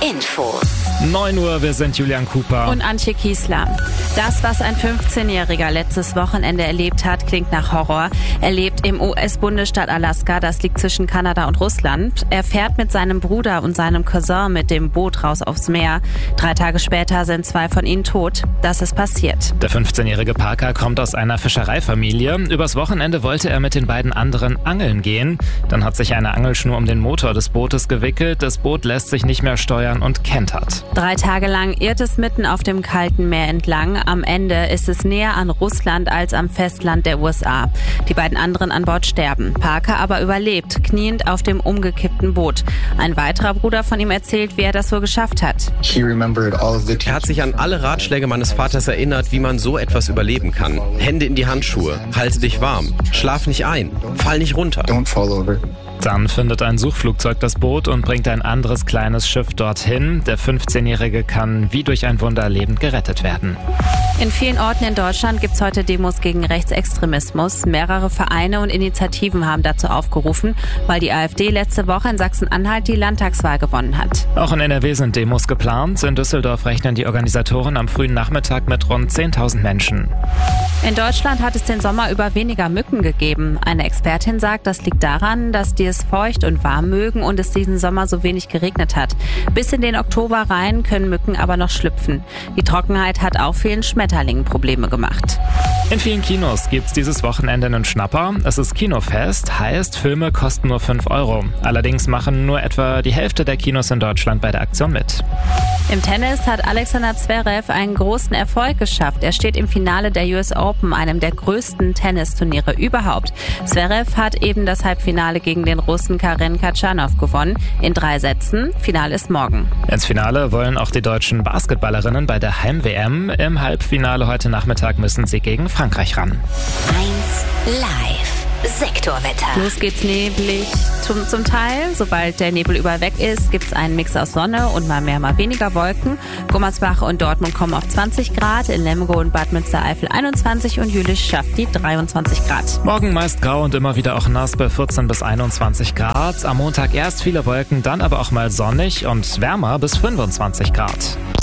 Infos. 9 Uhr, wir sind Julian Cooper. Und Antje Kiesler. Das, was ein 15-Jähriger letztes Wochenende erlebt hat, klingt nach Horror. Er lebt im US-Bundesstaat Alaska, das liegt zwischen Kanada und Russland. Er fährt mit seinem Bruder und seinem Cousin mit dem Boot raus aufs Meer. 3 Tage später sind 2 von ihnen tot. Das ist passiert. Der 15-jährige Parker kommt aus einer Fischereifamilie. Übers Wochenende wollte er mit den beiden anderen angeln gehen. Dann hat sich eine Angelschnur um den Motor des Bootes gewickelt. Das Boot lässt sich nicht mehr steuern und kentert. 3 Tage lang irrt es mitten auf dem kalten Meer entlang. Am Ende ist es näher an Russland als am Festland der USA. Die beiden anderen an Bord sterben. Parker aber überlebt, kniend auf dem umgekippten Boot. Ein weiterer Bruder von ihm erzählt, wie er das wohl geschafft hat. Er hat sich an alle Ratschläge meines Vaters erinnert, wie man so etwas überleben kann. Hände in die Handschuhe, halte dich warm, schlaf nicht ein, fall nicht runter. Dann findet ein Suchflugzeug das Boot und bringt ein anderes kleines Schiff dorthin. Der 15-Jährige kann wie durch ein Wunder lebend gerettet werden. In vielen Orten in Deutschland gibt es heute Demos gegen Rechtsextremismus. Mehrere Vereine und Initiativen haben dazu aufgerufen, weil die AfD letzte Woche in Sachsen-Anhalt die Landtagswahl gewonnen hat. Auch in NRW sind Demos geplant. In Düsseldorf rechnen die Organisatoren am frühen Nachmittag mit rund 10.000 Menschen. In Deutschland hat es den Sommer über weniger Mücken gegeben. Eine Expertin sagt, das liegt daran, dass die es feucht und warm mögen und es diesen Sommer so wenig geregnet hat. Bis in den Oktober rein können Mücken aber noch schlüpfen. Die Trockenheit hat auch vielen Schmetterlingen Probleme gemacht. In vielen Kinos gibt's dieses Wochenende einen Schnapper. Es ist Kinofest, heißt, Filme kosten nur 5 €. Allerdings machen nur etwa die Hälfte der Kinos in Deutschland bei der Aktion mit. Im Tennis hat Alexander Zverev einen großen Erfolg geschafft. Er steht im Finale der US Open, einem der größten Tennisturniere überhaupt. Zverev hat eben das Halbfinale gegen den Russen Karen Khachanov gewonnen. In 3 Sätzen. Finale ist morgen. Ins Finale wollen auch die deutschen Basketballerinnen bei der Heim-WM. Im Halbfinale heute Nachmittag müssen sie gegen Frankreich ran. 1 Live. Sektorwetter. Los geht's neblig zum Teil. Sobald der Nebel überall weg ist, gibt's einen Mix aus Sonne und mal mehr, mal weniger Wolken. Gummersbach und Dortmund kommen auf 20 Grad, in Lemgo und Bad Münstereifel 21 und Jülich schafft die 23 Grad. Morgen meist grau und immer wieder auch nass bei 14 bis 21 Grad. Am Montag erst viele Wolken, dann aber auch mal sonnig und wärmer bis 25 Grad.